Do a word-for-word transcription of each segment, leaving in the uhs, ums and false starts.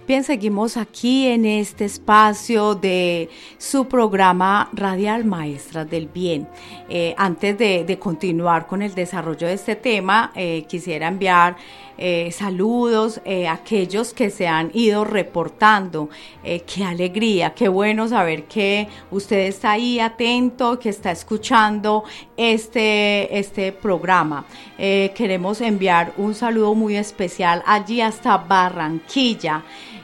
Bien, seguimos aquí en este espacio de su programa radial Maestras del Bien. Eh, antes de, de continuar con el desarrollo de este tema, eh, quisiera enviar eh, saludos eh, a aquellos que se han ido reportando. Eh, qué alegría, qué bueno saber que usted está ahí atento, que está escuchando este, este programa. Eh, queremos enviar un saludo muy especial allí hasta Barranquilla.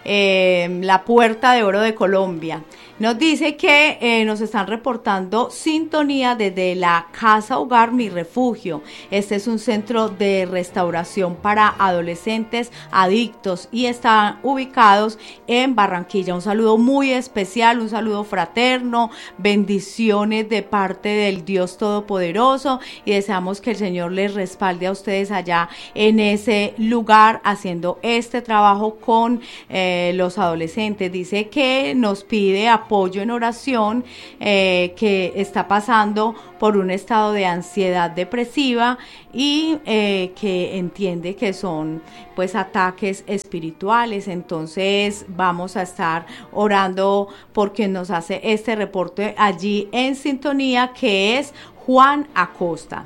Eh, la Puerta de Oro de Colombia. Nos dice que eh, nos están reportando sintonía desde la Casa Hogar Mi Refugio. Este es un centro de restauración para adolescentes adictos y están ubicados en Barranquilla. Un saludo muy especial, un saludo fraterno, bendiciones de parte del Dios Todopoderoso, y deseamos que el Señor les respalde a ustedes allá en ese lugar haciendo este trabajo con eh, los adolescentes. Dice que nos pide apoyo en oración, eh, que está pasando por un estado de ansiedad depresiva y eh, que entiende que son pues ataques espirituales. Entonces vamos a estar orando por quien nos hace este reporte allí en sintonía, que es Juan Acosta.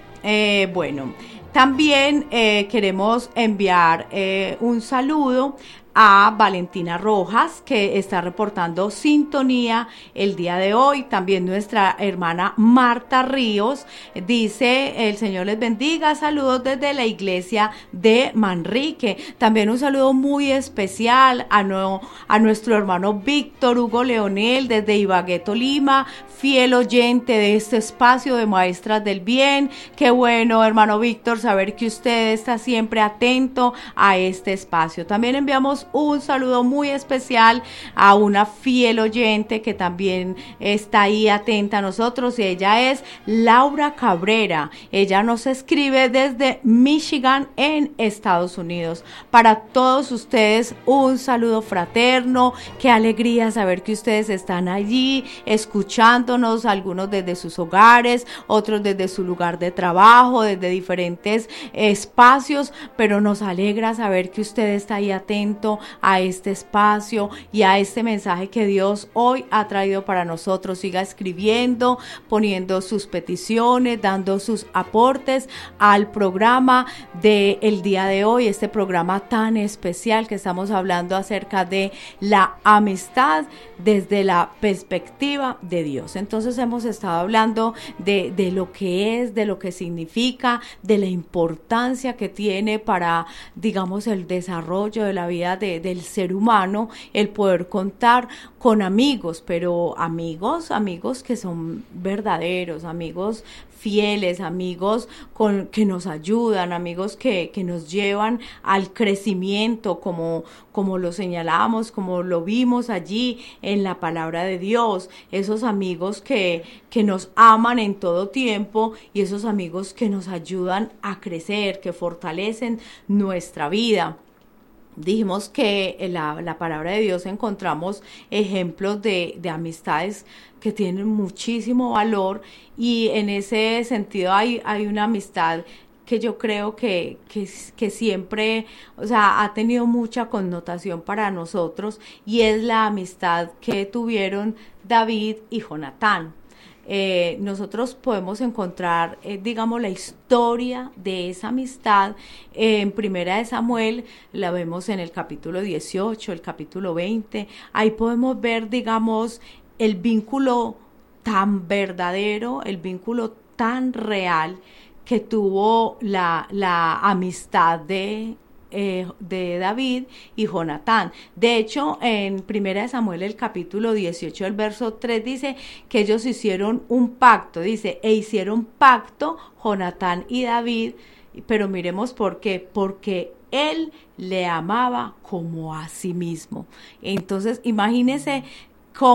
Eh, bueno, también eh, queremos enviar eh, un saludo a Valentina Rojas, que está reportando sintonía el día de hoy. También nuestra hermana Marta Ríos dice: el Señor les bendiga, saludos desde la iglesia de Manrique. También un saludo muy especial a, no, a nuestro hermano Víctor Hugo Leonel desde Ibagué, Tolima, fiel oyente de este espacio de Maestras del Bien. Qué bueno, hermano Víctor, saber que usted está siempre atento a este espacio. También enviamos un saludo muy especial a una fiel oyente que también está ahí atenta a nosotros, y ella es Laura Cabrera. Ella nos escribe desde Michigan, en Estados Unidos. Para todos ustedes un saludo fraterno. Qué alegría saber que ustedes están allí escuchándonos, algunos desde sus hogares, otros desde su lugar de trabajo, desde diferentes espacios, pero nos alegra saber que usted está ahí atento a este espacio y a este mensaje que Dios hoy ha traído para nosotros. Siga escribiendo, poniendo sus peticiones, dando sus aportes al programa del día de hoy, este programa tan especial que estamos hablando acerca de la amistad desde la perspectiva de Dios. Entonces hemos estado hablando de, de lo que es, de lo que significa, de la importancia que tiene para, digamos, el desarrollo de la vida de, del ser humano, el poder contar con amigos, pero amigos, amigos que son verdaderos, amigos fieles, amigos con, que nos ayudan, amigos que, que nos llevan al crecimiento, como, como lo señalamos, como lo vimos allí en la palabra de Dios, esos amigos que, que nos aman en todo tiempo, y esos amigos que nos ayudan a crecer, que fortalecen nuestra vida. Dijimos que en la, la palabra de Dios encontramos ejemplos de, de amistades que tienen muchísimo valor, y en ese sentido hay, hay una amistad que yo creo que, que, que siempre, o sea, ha tenido mucha connotación para nosotros, y es la amistad que tuvieron David y Jonatán. Eh, nosotros podemos encontrar, eh, digamos, la historia de esa amistad eh, en Primera de Samuel. La vemos en el capítulo dieciocho, el capítulo veinte. Ahí podemos ver, digamos, el vínculo tan verdadero, el vínculo tan real que tuvo la, la amistad de Eh, de David y Jonatán. De hecho, en Primera de Samuel, el capítulo dieciocho, el verso tres, dice que ellos hicieron un pacto, dice, e hicieron pacto Jonatán y David, pero miremos por qué, porque él le amaba como a sí mismo. Entonces, imagínense cómo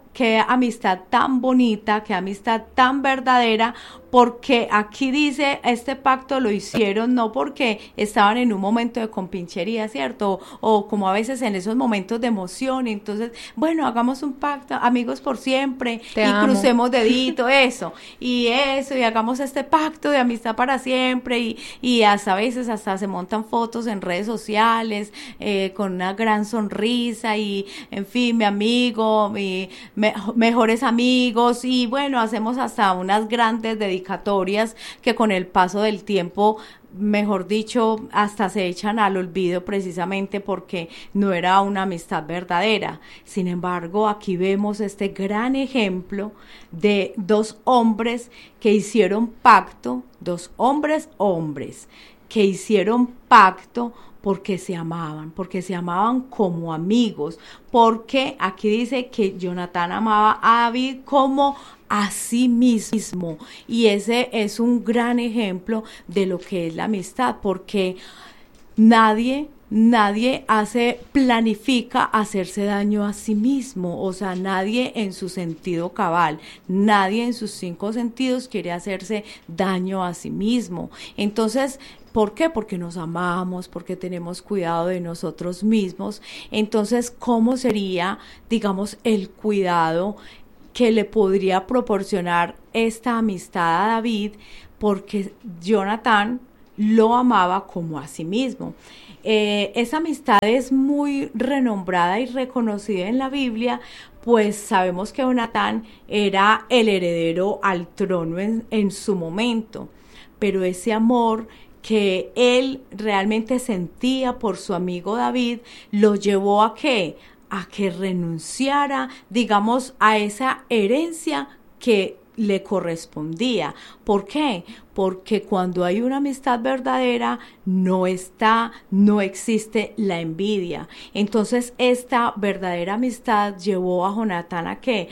qué amistad tan bonita, qué amistad tan verdadera, porque aquí dice, este pacto lo hicieron no porque estaban en un momento de compinchería, ¿cierto? O, o como a veces en esos momentos de emoción, entonces, bueno, hagamos un pacto, amigos por siempre, Te y amo. crucemos dedito, eso, y eso, y hagamos este pacto de amistad para siempre, y, y hasta a veces hasta se montan fotos en redes sociales, eh, con una gran sonrisa, y en fin, mi amigo, mi, me, mejores amigos, y bueno, hacemos hasta unas grandes dedicatorias que con el paso del tiempo, mejor dicho, hasta se echan al olvido precisamente porque no era una amistad verdadera. Sin embargo, aquí vemos este gran ejemplo de dos hombres que hicieron pacto, dos hombres hombres que hicieron pacto porque se amaban, porque se amaban como amigos, porque aquí dice que Jonatán amaba a David como a sí mismo, y ese es un gran ejemplo de lo que es la amistad, porque nadie Nadie hace, planifica hacerse daño a sí mismo, o sea, nadie en su sentido cabal, nadie en sus cinco sentidos quiere hacerse daño a sí mismo. Entonces, ¿por qué? Porque nos amamos, porque tenemos cuidado de nosotros mismos. Entonces, ¿cómo sería, digamos, el cuidado que le podría proporcionar esta amistad a David? Porque Jonatán lo amaba como a sí mismo. Eh, esa amistad es muy renombrada y reconocida en la Biblia, pues sabemos que Jonatán era el heredero al trono en, en su momento, pero ese amor que él realmente sentía por su amigo David lo llevó a ¿qué? A que renunciara, digamos, a esa herencia que le correspondía. ¿Por qué? Porque cuando hay una amistad verdadera no está, no existe la envidia. Entonces esta verdadera amistad llevó a Jonatán a ¿qué?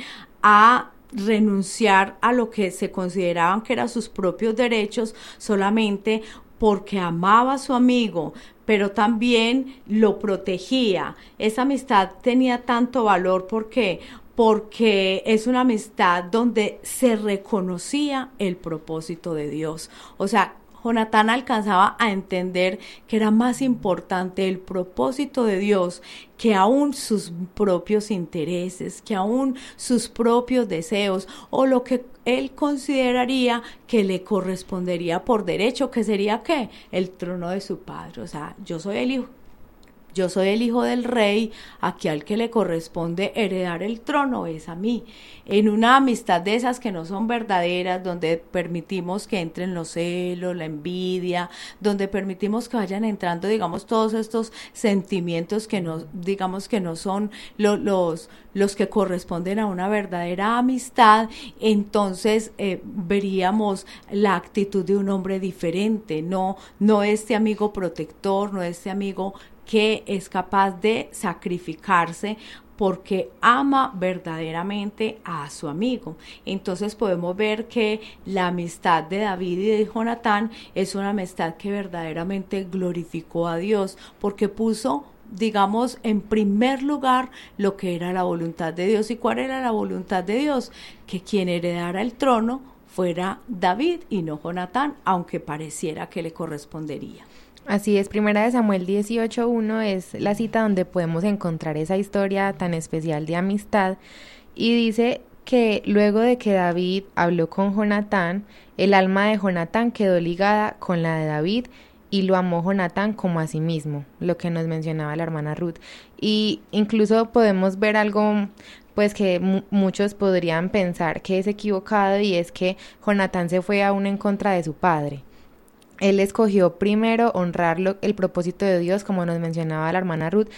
A renunciar a lo que se consideraban que eran sus propios derechos solamente porque amaba a su amigo, pero también lo protegía. Esa amistad tenía tanto valor porque porque es una amistad donde se reconocía el propósito de Dios. O sea, Jonatán alcanzaba a entender que era más importante el propósito de Dios que aún sus propios intereses, que aún sus propios deseos o lo que él consideraría que le correspondería por derecho, que sería ¿qué? El trono de su padre. O sea, yo soy el hijo. Yo soy el hijo del rey, aquí al que le corresponde heredar el trono es a mí. En una amistad de esas que no son verdaderas, donde permitimos que entren los celos, la envidia, donde permitimos que vayan entrando, digamos, todos estos sentimientos que no, digamos que no son lo, los, los que corresponden a una verdadera amistad, entonces eh, veríamos la actitud de un hombre diferente, no, no este amigo protector, no este amigo que es capaz de sacrificarse porque ama verdaderamente a su amigo. Entonces podemos ver que la amistad de David y de Jonatán es una amistad que verdaderamente glorificó a Dios, porque puso, digamos, en primer lugar lo que era la voluntad de Dios. ¿Y cuál era la voluntad de Dios? Que quien heredara el trono fuera David y no Jonatán, aunque pareciera que le correspondería. Así es, Primera de Samuel dieciocho uno es la cita donde podemos encontrar esa historia tan especial de amistad, y dice que luego de que David habló con Jonatán, el alma de Jonatán quedó ligada con la de David y lo amó Jonatán como a sí mismo, lo que nos mencionaba la hermana Ruth. Y incluso podemos ver algo pues que m- muchos podrían pensar que es equivocado, y es que Jonatán se fue aún en contra de su padre. Él escogió primero honrar lo, el propósito de Dios, como nos mencionaba la hermana Ruth,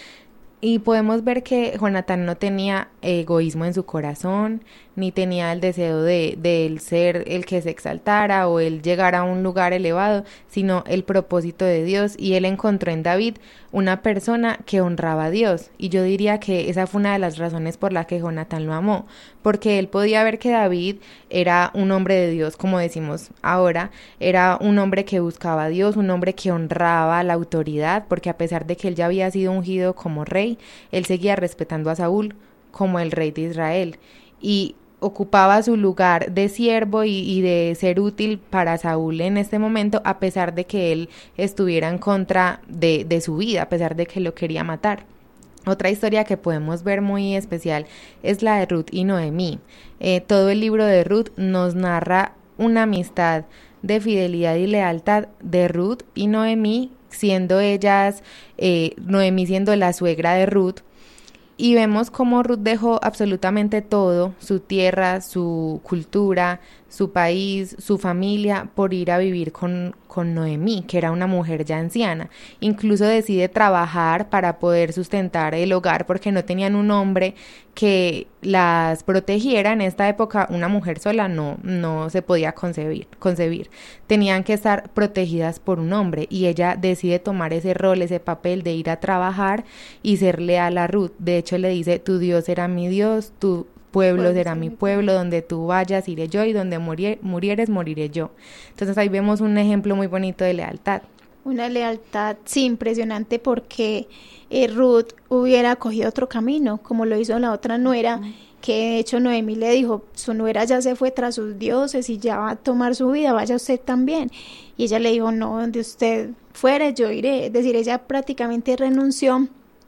y podemos ver que Jonatán no tenía egoísmo en su corazón, ni tenía el deseo de, de él ser el que se exaltara o el llegar a un lugar elevado, sino el propósito de Dios, y él encontró en David una persona que honraba a Dios, y yo diría que esa fue una de las razones por las que Jonatán lo amó, porque él podía ver que David era un hombre de Dios, como decimos ahora, era un hombre que buscaba a Dios, un hombre que honraba la autoridad, porque a pesar de que él ya había sido ungido como rey, él seguía respetando a Saúl como el rey de Israel. y ocupaba su lugar de siervo y, y de ser útil para Saúl en este momento, a pesar de que él estuviera en contra de, de su vida, a pesar de que lo quería matar. Otra historia que podemos ver muy especial es la de Ruth y Noemí. Eh, todo el libro de Ruth nos narra una amistad de fidelidad y lealtad de Ruth y Noemí, siendo ellas, eh, Noemí siendo la suegra de Ruth, y vemos cómo Ruth dejó absolutamente todo, su tierra, su cultura, su país, su familia, por ir a vivir con, con Noemí, que era una mujer ya anciana. Incluso decide trabajar para poder sustentar el hogar porque no tenían un hombre que las protegiera. En esta época una mujer sola no, no se podía concebir, concebir. Tenían que estar protegidas por un hombre y ella decide tomar ese rol, ese papel de ir a trabajar y ser leal a Ruth. De hecho le dice, tu Dios será mi Dios, tu pueblo será, será mi pueblo, donde tú vayas iré yo y donde murie, murieres moriré yo. Entonces ahí vemos un ejemplo muy bonito de lealtad. Una lealtad, sí, impresionante, porque eh, Ruth hubiera cogido otro camino, como lo hizo la otra nuera, mm. que de hecho Noemí le dijo, su nuera ya se fue tras sus dioses y ya va a tomar su vida, vaya usted también. Y ella le dijo, no, donde usted fuere yo iré. Es decir, ella prácticamente renunció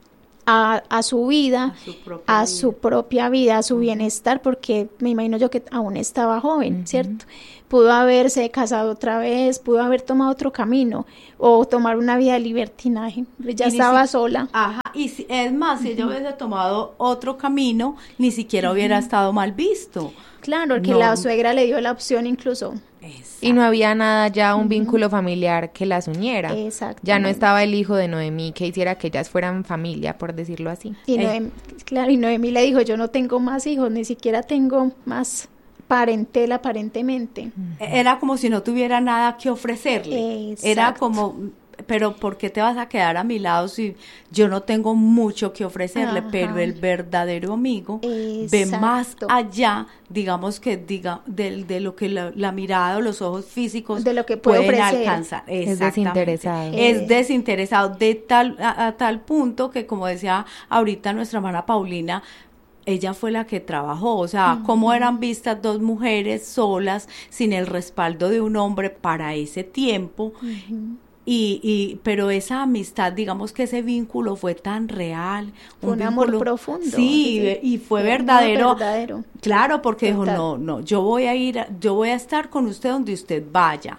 A, a su vida, a, su propia, a vida. su propia vida, a su bienestar, porque me imagino yo que aún estaba joven, uh-huh. ¿cierto? Pudo haberse casado otra vez, pudo haber tomado otro camino, o tomar una vida de libertinaje, ya y estaba si, sola. Ajá, y si, es más, uh-huh. si ella hubiese tomado otro camino, ni siquiera uh-huh. hubiera estado mal visto. Claro, que no. la suegra le dio la opción incluso. Exacto. Y no había nada ya, un uh-huh. vínculo familiar que las uniera. Ya no estaba el hijo de Noemí que hiciera que ellas fueran familia, por decirlo así. Y Noemí, eh. claro, y Noemí le dijo, yo no tengo más hijos, ni siquiera tengo más parentela aparentemente. Uh-huh. Era como si no tuviera nada que ofrecerle. Exacto. Era como, pero ¿por qué te vas a quedar a mi lado si yo no tengo mucho que ofrecerle? Ajá. Pero el verdadero amigo Exacto. ve más allá, digamos que diga de, de lo que la, la mirada o los ojos físicos de lo que puede pueden ofrecer. alcanzar. Es desinteresado. Es eh. desinteresado de tal a, a tal punto que, como decía ahorita nuestra hermana Paulina, ella fue la que trabajó, o sea, uh-huh. cómo eran vistas dos mujeres solas, sin el respaldo de un hombre para ese tiempo. Uh-huh. Y, y pero esa amistad, digamos que ese vínculo fue tan real, un, un vínculo, amor profundo, sí, sí, y fue verdadero, verdadero, claro, porque Total. dijo no, no, yo voy a ir, yo voy a estar con usted donde usted vaya.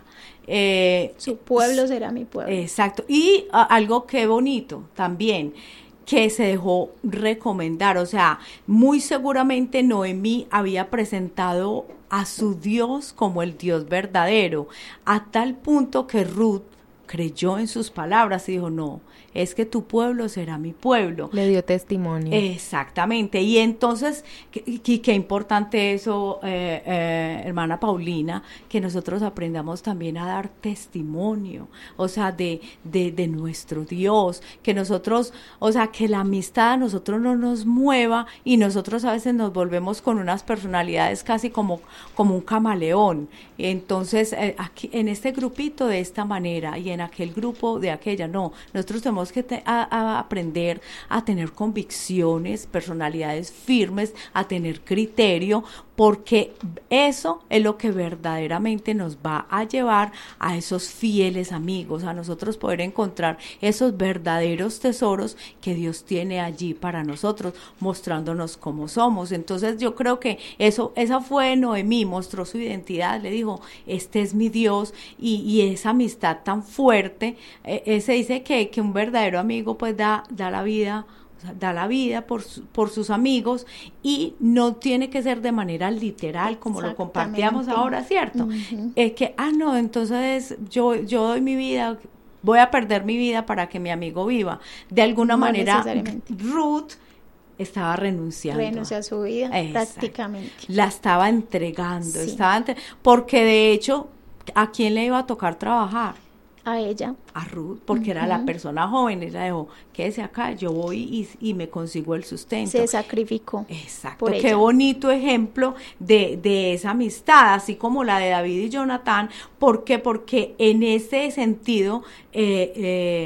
Eh, Su pueblo será mi pueblo. Exacto, y uh, algo que bonito también, que se dejó recomendar, o sea, muy seguramente Noemí había presentado a su Dios como el Dios verdadero, a tal punto que Ruth creyó en sus palabras y dijo, no, es que tu pueblo será mi pueblo. Le dio testimonio. Exactamente, y entonces, qué, qué importante eso, eh, eh, hermana Paulina, que nosotros aprendamos también a dar testimonio, o sea, de, de, de nuestro Dios, que nosotros, o sea, que la amistad a nosotros no nos mueva y nosotros a veces nos volvemos con unas personalidades casi como, como un camaleón. Entonces, eh, aquí, en este grupito de esta manera y en aquel grupo de aquella, no, nosotros tenemos que te, a, a aprender a tener convicciones, personalidades firmes, a tener criterio, porque eso es lo que verdaderamente nos va a llevar a esos fieles amigos, a nosotros poder encontrar esos verdaderos tesoros que Dios tiene allí para nosotros, mostrándonos cómo somos. Entonces yo creo que eso, esa fue Noemí, mostró su identidad, le dijo, este es mi Dios, y, y esa amistad tan fuerte, eh, se dice que, que un verdadero amigo pues da, da la vida, da la vida por, su, por sus amigos, y no tiene que ser de manera literal como lo compartíamos ahora, ¿cierto? Uh-huh. Es que, ah, no, entonces yo, yo doy mi vida, voy a perder mi vida para que mi amigo viva. De alguna no manera, Ruth estaba renunciando. Renunció a su vida, Exacto. prácticamente. La estaba entregando, sí. estaba entre... porque de hecho, ¿a quién le iba a tocar trabajar? A ella. A Ruth, porque uh-huh. era la persona joven, ella dijo, quédese acá, yo voy y, y me consigo el sustento. Se sacrificó. Exacto, qué ella. Bonito ejemplo de, de esa amistad, así como la de David y Jonatán. ¿Por qué? Porque en ese sentido, eh, eh,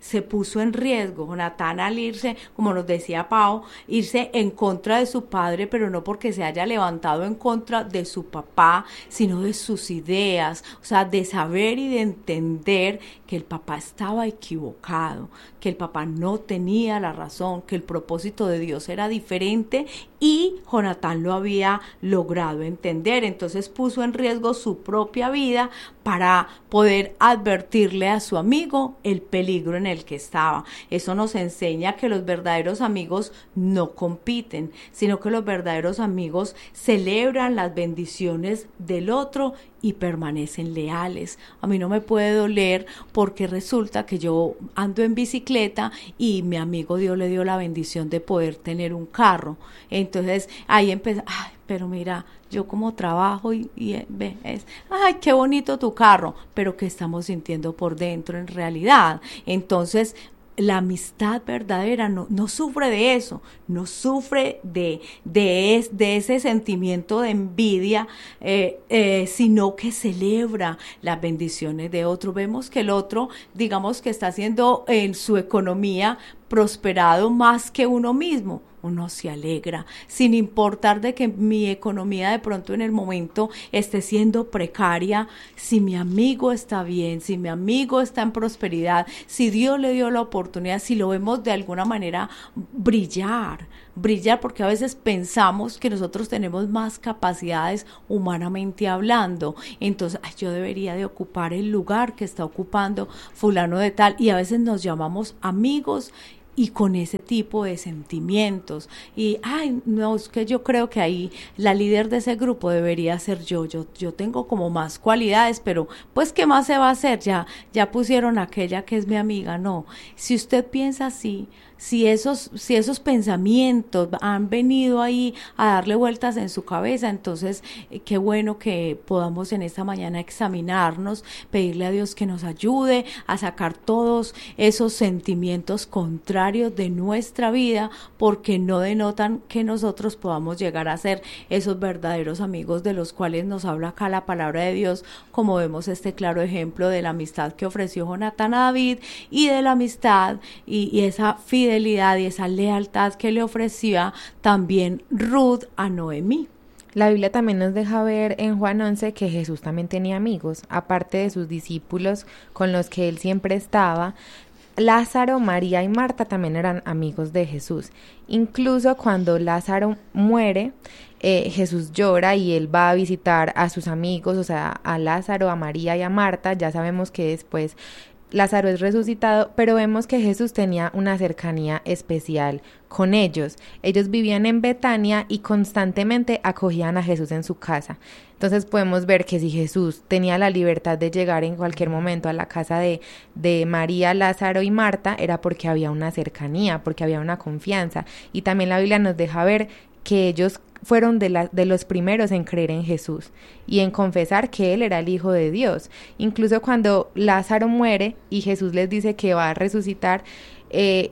se puso en riesgo. Jonatán, al irse, como nos decía Pau, irse en contra de su padre, pero no porque se haya levantado en contra de su papá, sino de sus ideas, o sea, de saber y de entender que el papá estaba equivocado, que el papá no tenía la razón, que el propósito de Dios era diferente, y Jonatán lo había logrado entender. Entonces puso en riesgo su propia vida para poder advertirle a su amigo el peligro en el que estaba. Eso nos enseña que los verdaderos amigos no compiten, sino que los verdaderos amigos celebran las bendiciones del otro y permanecen leales. A mí no me puede doler porque resulta que yo ando en bicicleta y mi amigo Dios le dio la bendición de poder tener un carro. Entonces ahí empecé, ay, pero mira, yo como trabajo y, y ve, es, ay, qué bonito tu carro, pero ¿qué estamos sintiendo por dentro en realidad? Entonces, la amistad verdadera no, no sufre de eso, no sufre de, de, es, de ese sentimiento de envidia, eh, eh, sino que celebra las bendiciones de otro. Vemos que el otro, digamos que está haciendo en su economía prosperado más que uno mismo. Uno se alegra, sin importar de que mi economía de pronto en el momento esté siendo precaria. Si mi amigo está bien, si mi amigo está en prosperidad, si Dios le dio la oportunidad, si lo vemos de alguna manera brillar, brillar, porque a veces pensamos que nosotros tenemos más capacidades humanamente hablando, entonces ay, yo debería de ocupar el lugar que está ocupando fulano de tal, y a veces nos llamamos amigos y con ese tipo de sentimientos, y ay, no, es que yo creo que ahí la líder de ese grupo debería ser yo, yo, yo tengo como más cualidades, pero pues ¿qué más se va a hacer? Ya, ya pusieron aquella que es mi amiga. No, si usted piensa así, si esos, si esos pensamientos han venido ahí a darle vueltas en su cabeza, entonces eh, qué bueno que podamos en esta mañana examinarnos, pedirle a Dios que nos ayude a sacar todos esos sentimientos contrarios de nuestra vida, porque no denotan que nosotros podamos llegar a ser esos verdaderos amigos de los cuales nos habla acá la palabra de Dios, como vemos este claro ejemplo de la amistad que ofreció Jonatán a David, y de la amistad y, y esa fidelidad fidelidad y esa lealtad que le ofrecía también Ruth a Noemí. La Biblia también nos deja ver en Juan once que Jesús también tenía amigos, aparte de sus discípulos con los que él siempre estaba. Lázaro, María y Marta también eran amigos de Jesús. Incluso cuando Lázaro muere, eh, Jesús llora y él va a visitar a sus amigos, o sea, a Lázaro, a María y a Marta. Ya sabemos que después Lázaro es resucitado, pero vemos que Jesús tenía una cercanía especial con ellos. Ellos vivían en Betania y constantemente acogían a Jesús en su casa. Entonces podemos ver que si Jesús tenía la libertad de llegar en cualquier momento a la casa de, de María, Lázaro y Marta, era porque había una cercanía, porque había una confianza. Y también la Biblia nos deja ver que ellos fueron de, la, de los primeros en creer en Jesús y en confesar que Él era el Hijo de Dios. Incluso cuando Lázaro muere y Jesús les dice que va a resucitar, eh,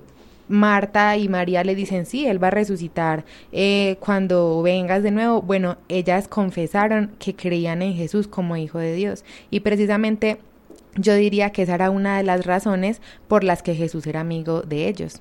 Marta y María le dicen, sí, Él va a resucitar eh, cuando vengas de nuevo. Bueno, ellas confesaron que creían en Jesús como Hijo de Dios, y precisamente yo diría que esa era una de las razones por las que Jesús era amigo de ellos.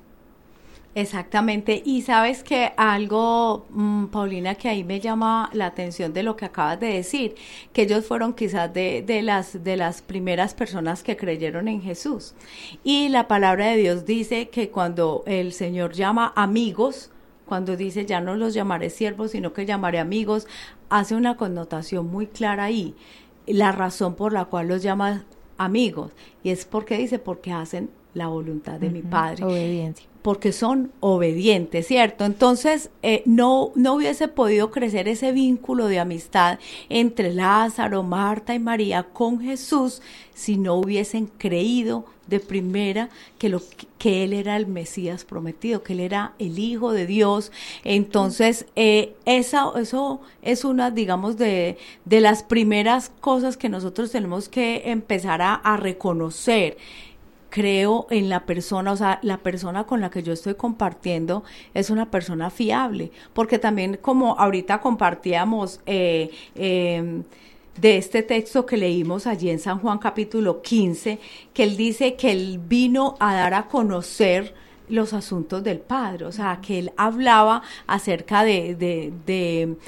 Exactamente, y sabes que algo, mmm, Paulina, que ahí me llama la atención de lo que acabas de decir, que ellos fueron quizás de, de las de las primeras personas que creyeron en Jesús, y la palabra de Dios dice que cuando el Señor llama amigos, cuando dice ya no los llamaré siervos, sino que llamaré amigos, hace una connotación muy clara ahí, la razón por la cual los llama amigos, y es porque dice, porque hacen la voluntad de uh-huh, mi Padre. Obediencia. Porque son obedientes, ¿cierto? Entonces, eh, no, no hubiese podido crecer ese vínculo de amistad entre Lázaro, Marta y María con Jesús si no hubiesen creído de primera que, lo, que Él era el Mesías prometido, que Él era el Hijo de Dios. Entonces, eh, esa, eso es una, digamos, de, de las primeras cosas que nosotros tenemos que empezar a, a reconocer. Creo en la persona, o sea, la persona con la que yo estoy compartiendo es una persona fiable, porque también como ahorita compartíamos, eh, eh, de este texto que leímos allí en San Juan capítulo quince, que él dice que él vino a dar a conocer los asuntos del Padre, o sea, que él hablaba acerca de, de, de,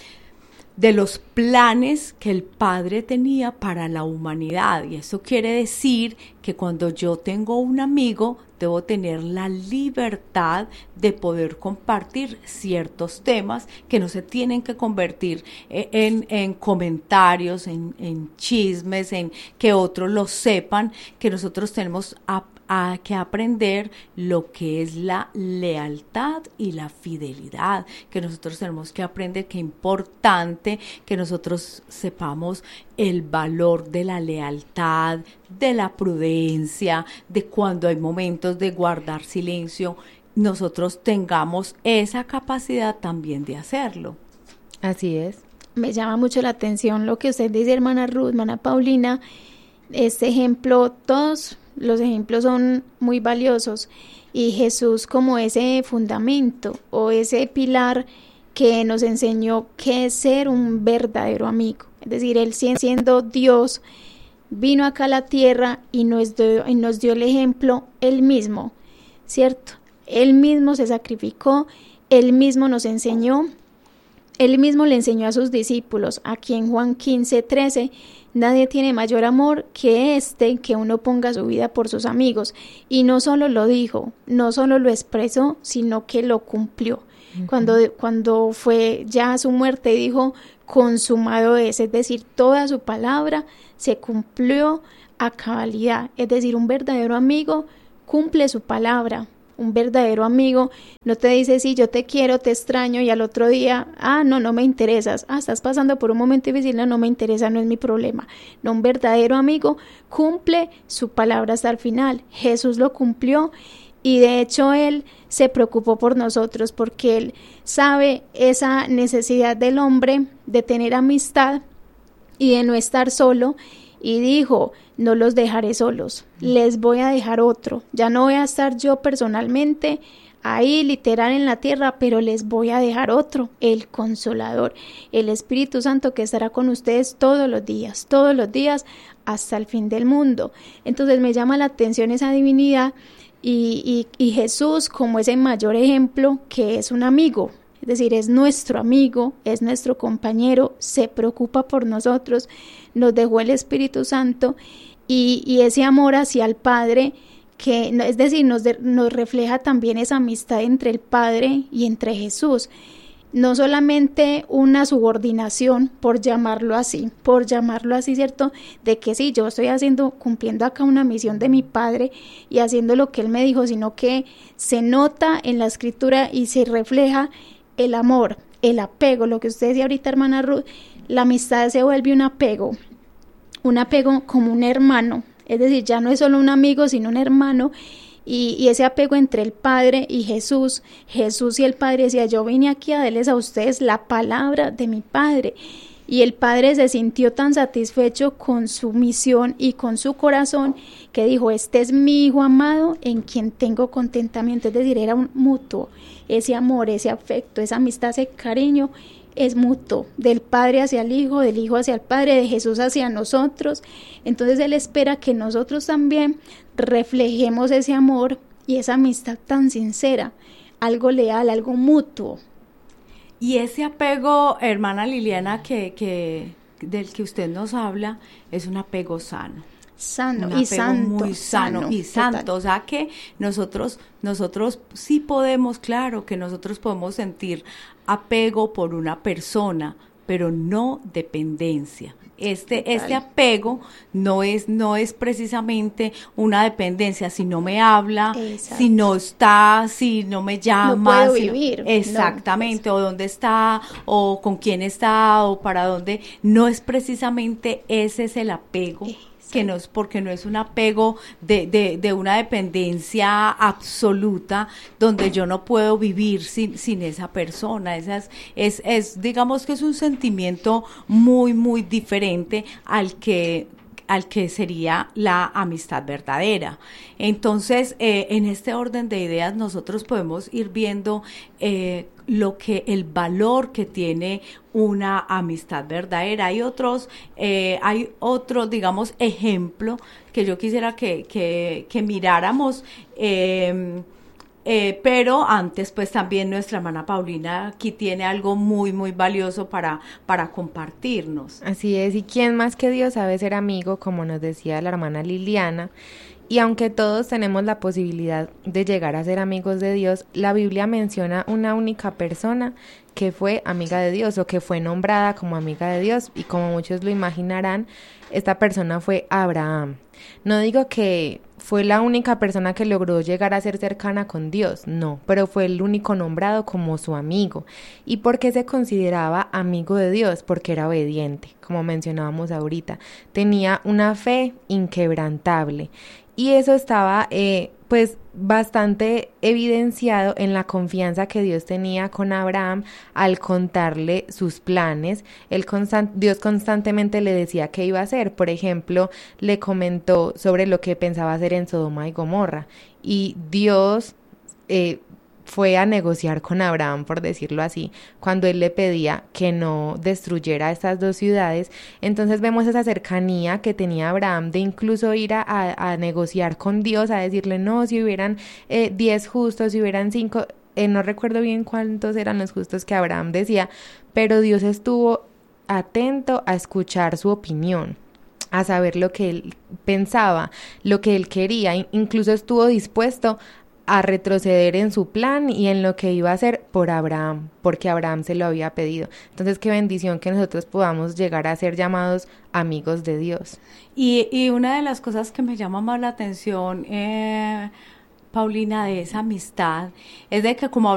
de los planes que el Padre tenía para la humanidad, y eso quiere decir que cuando yo tengo un amigo, debo tener la libertad de poder compartir ciertos temas que no se tienen que convertir en, en comentarios, en, en chismes, en que otros lo sepan, que nosotros tenemos a, a que aprender lo que es la lealtad y la fidelidad, que nosotros tenemos que aprender que es importante que nosotros sepamos el valor de la lealtad, de la prudencia, de cuando hay momentos de guardar silencio, nosotros tengamos esa capacidad también de hacerlo. Así es. Me llama mucho la atención lo que usted dice, hermana Ruth, hermana Paulina. Este ejemplo, todos los ejemplos son muy valiosos, y Jesús como ese fundamento o ese pilar que nos enseñó qué es ser un verdadero amigo. Es decir, Él siendo Dios, vino acá a la tierra y nos dio, y nos dio el ejemplo Él mismo, ¿cierto? Él mismo se sacrificó, Él mismo nos enseñó, Él mismo le enseñó a sus discípulos. Aquí en Juan quince, trece, nadie tiene mayor amor que este, que uno ponga su vida por sus amigos. Y no solo lo dijo, no solo lo expresó, sino que lo cumplió. Uh-huh. Cuando, cuando fue ya a su muerte, dijo, consumado es, es decir, toda su palabra se cumplió a cabalidad. Es decir, un verdadero amigo cumple su palabra. Un verdadero amigo no te dice, sí, yo te quiero, te extraño, y al otro día, ah, no, no me interesas, ah, estás pasando por un momento difícil, no, no me interesa, no es mi problema. No, un verdadero amigo cumple su palabra hasta el final. Jesús lo cumplió, y de hecho Él se preocupó por nosotros, porque Él sabe esa necesidad del hombre de tener amistad y de no estar solo, y dijo, no los dejaré solos, les voy a dejar otro. Ya no voy a estar yo personalmente ahí literal en la tierra, pero les voy a dejar otro, el Consolador, el Espíritu Santo, que estará con ustedes todos los días, todos los días hasta el fin del mundo. Entonces me llama la atención esa divinidad y, y, y Jesús como ese mayor ejemplo, que es un amigo. Es decir, es nuestro amigo, es nuestro compañero, se preocupa por nosotros, nos dejó el Espíritu Santo, y, y ese amor hacia el Padre, que es decir, nos, de, nos refleja también esa amistad entre el Padre y entre Jesús. No solamente una subordinación, por llamarlo así, por llamarlo así, ¿cierto? De que sí, yo estoy haciendo, cumpliendo acá una misión de mi Padre y haciendo lo que Él me dijo, sino que se nota en la Escritura y se refleja el amor, el apego, lo que usted decía ahorita, hermana Ruth, la amistad se vuelve un apego, un apego como un hermano, es decir, ya no es solo un amigo, sino un hermano, y, y ese apego entre el Padre y Jesús, Jesús y el Padre decía, yo vine aquí a darles a ustedes la palabra de mi Padre, y el Padre se sintió tan satisfecho con su misión y con su corazón, que dijo, este es mi Hijo amado en quien tengo contentamiento. Es decir, era un mutuo, ese amor, ese afecto, esa amistad, ese cariño es mutuo, del Padre hacia el Hijo, del Hijo hacia el Padre, de Jesús hacia nosotros. Entonces Él espera que nosotros también reflejemos ese amor y esa amistad tan sincera, algo leal, algo mutuo. Y ese apego, hermana Liliana, que, que del que usted nos habla, es un apego sano. Sano un y santo. Muy sano, sano y santo. Total. O sea que nosotros, nosotros sí podemos, claro, que nosotros podemos sentir apego por una persona, pero no dependencia. Este, este apego no es, no es precisamente una dependencia, si no me habla, exacto, si no está, si no me llama. No puedo si vivir. No, exactamente, no, o dónde está, o con quién está, o para dónde. No es precisamente ese es el apego. Eh. Que no es porque no es un apego de, de, de una dependencia absoluta donde yo no puedo vivir sin, sin esa persona. Esa es, es, es, digamos que es un sentimiento muy, muy diferente al que al que sería la amistad verdadera. Entonces, eh, en este orden de ideas nosotros podemos ir viendo eh, lo que el valor que tiene una amistad verdadera. Hay otros, eh, hay otro, digamos, ejemplo que yo quisiera que, que, que miráramos. Eh, Eh, pero antes, pues también nuestra hermana Paulina aquí tiene algo muy, muy valioso para, para compartirnos. Así es, y quién más que Dios sabe ser amigo, como nos decía la hermana Liliana. Y aunque todos tenemos la posibilidad de llegar a ser amigos de Dios, la Biblia menciona una única persona que fue amiga de Dios o que fue nombrada como amiga de Dios, y como muchos lo imaginarán, esta persona fue Abraham. No digo que fue la única persona que logró llegar a ser cercana con Dios, no, pero fue el único nombrado como su amigo. ¿Y por qué se consideraba amigo de Dios? Porque era obediente, como mencionábamos ahorita, tenía una fe inquebrantable. Y eso estaba eh, pues bastante evidenciado en la confianza que Dios tenía con Abraham al contarle sus planes. Él constant- Dios constantemente le decía qué iba a hacer. Por ejemplo, le comentó sobre lo que pensaba hacer en Sodoma y Gomorra. Y Dios eh, fue a negociar con Abraham, por decirlo así, cuando él le pedía que no destruyera estas dos ciudades. Entonces vemos esa cercanía que tenía Abraham de incluso ir a, a, a negociar con Dios, a decirle, no, si hubieran eh, diez justos, si hubieran cinco, eh, no recuerdo bien cuántos eran los justos que Abraham decía, pero Dios estuvo atento a escuchar su opinión, a saber lo que él pensaba, lo que él quería, incluso estuvo dispuesto a retroceder en su plan y en lo que iba a hacer por Abraham, porque Abraham se lo había pedido. Entonces, qué bendición que nosotros podamos llegar a ser llamados amigos de Dios. Y, y una de las cosas que me llama más la atención, eh, Paulina, de esa amistad, es de que como